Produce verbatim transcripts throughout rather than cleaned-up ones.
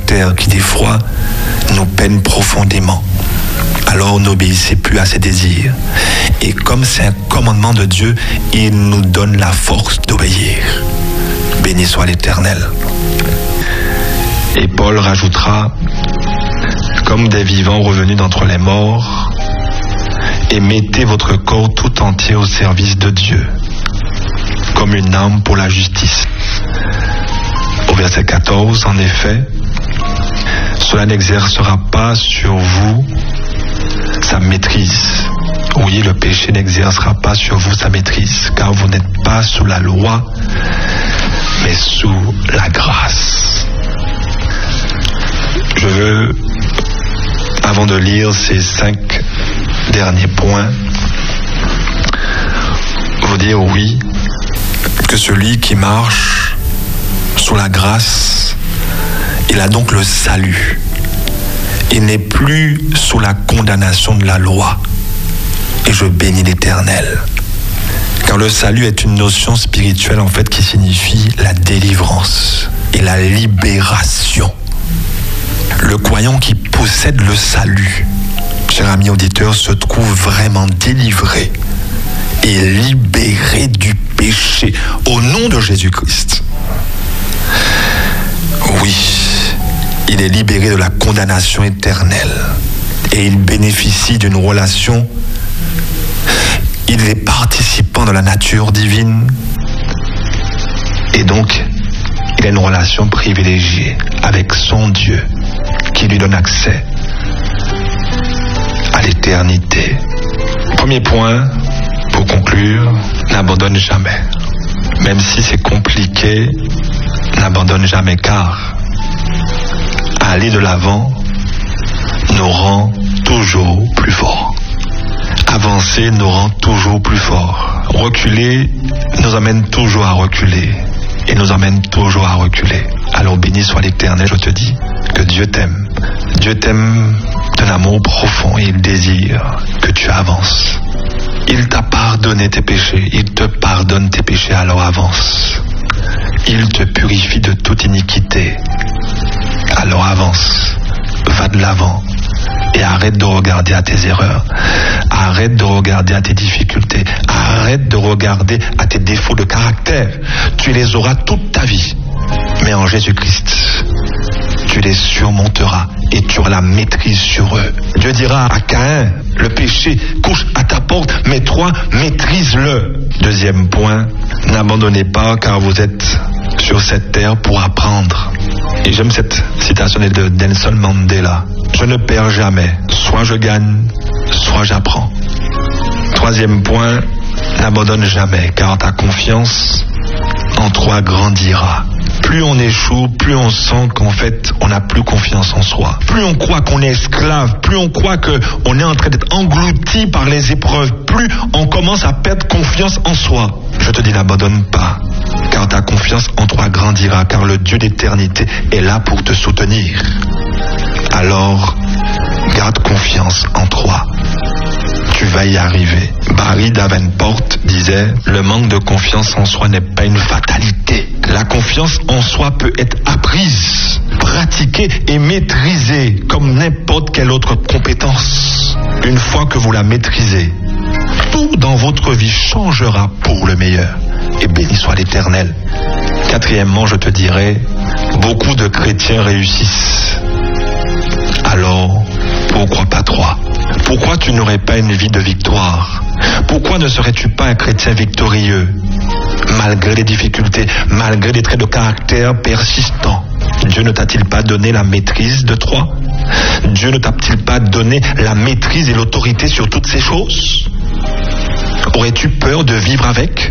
caractère qui des fois nous peine profondément. Alors n'obéissez plus à ses désirs. Et comme c'est un commandement de Dieu, il nous donne la force d'obéir. Béni soit l'Éternel. Et Paul rajoutera, comme des vivants revenus d'entre les morts, et mettez votre corps tout entier au service de Dieu, comme une âme pour la justice. Au verset quatorze, en effet, cela n'exercera pas sur vous sa maîtrise. Oui, le péché n'exercera pas sur vous sa maîtrise, car vous n'êtes pas sous la loi, mais sous la grâce. Je veux, avant de lire ces cinq derniers points, vous dire oui, que celui qui marche sous la grâce, il a donc le salut. Il n'est plus sous la condamnation de la loi. Et je bénis l'Éternel. Car le salut est une notion spirituelle en fait qui signifie la délivrance et la libération. Le croyant qui possède le salut, cher ami auditeur, se trouve vraiment délivré et libéré du péché au nom de Jésus-Christ. Oui, il est libéré de la condamnation éternelle et il bénéficie d'une relation. Il est participant de la nature divine et donc il a une relation privilégiée avec son Dieu qui lui donne accès à l'éternité. Premier point, pour conclure, n'abandonne jamais. Même si c'est compliqué, n'abandonne jamais, car aller de l'avant nous rend toujours plus forts. Avancer nous rend toujours plus forts. Reculer nous amène toujours à reculer et nous amène toujours à reculer. Alors béni soit l'Éternel, je te dis que Dieu t'aime. Dieu t'aime d'un amour profond et il désire que tu avances. Il t'a pardonné tes péchés, il te pardonne tes péchés, alors avance. Il te purifie de toute iniquité, alors avance, va de l'avant. Et arrête de regarder à tes erreurs. Arrête de regarder à tes difficultés. Arrête de regarder à tes défauts de caractère. Tu les auras toute ta vie. Mais en Jésus-Christ, tu les surmonteras et tu auras la maîtrise sur eux. Dieu dira à Caïn, le péché couche à ta porte, mais toi, maîtrise-le. Deuxième point, n'abandonnez pas car vous êtes sur cette terre pour apprendre. Et j'aime cette citation de Nelson Mandela. Je ne perds jamais. Soit je gagne, soit j'apprends. Troisième point, n'abandonne jamais, car ta confiance en toi grandira. Plus on échoue, plus on sent qu'en fait, on n'a plus confiance en soi. Plus on croit qu'on est esclave, plus on croit qu'on est en train d'être englouti par les épreuves, plus on commence à perdre confiance en soi. Je te dis, n'abandonne pas, car ta confiance en toi grandira, car le Dieu d'éternité est là pour te soutenir. Alors, garde confiance en toi. Tu vas y arriver. Barry Davenport disait, le manque de confiance en soi n'est pas une fatalité. La confiance en soi peut être apprise, pratiquée et maîtrisée comme n'importe quelle autre compétence. Une fois que vous la maîtrisez, tout dans votre vie changera pour le meilleur. Et béni soit l'Éternel. Quatrièmement, je te dirais, beaucoup de chrétiens réussissent. Alors, pourquoi pas toi? Pourquoi tu n'aurais pas une vie de victoire? Pourquoi ne serais-tu pas un chrétien victorieux? Malgré les difficultés, malgré les traits de caractère persistants, Dieu ne t'a-t-il pas donné la maîtrise de toi? Dieu ne t'a-t-il pas donné la maîtrise et l'autorité sur toutes ces choses? Aurais-tu peur de vivre avec?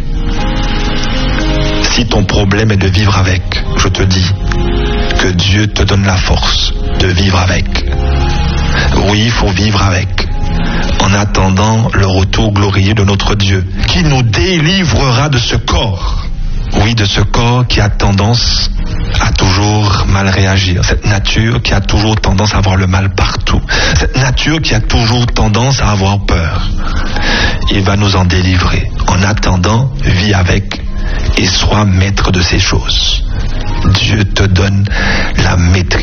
Si ton problème est de vivre avec, je te dis que Dieu te donne la force de vivre avec. Oui, il faut vivre avec, en attendant le retour glorieux de notre Dieu, qui nous délivrera de ce corps. Oui, de ce corps qui a tendance à toujours mal réagir. Cette nature qui a toujours tendance à avoir le mal partout. Cette nature qui a toujours tendance à avoir peur. Il va nous en délivrer. En attendant, vis avec et sois maître de ces choses. Dieu te donne la maîtrise.